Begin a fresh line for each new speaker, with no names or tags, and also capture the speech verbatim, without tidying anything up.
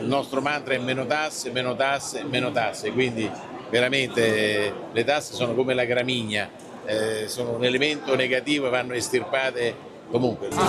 Il nostro mantra è meno tasse, meno tasse, meno tasse, quindi veramente le tasse sono come la gramigna, eh, sono un elemento negativo e vanno estirpate comunque.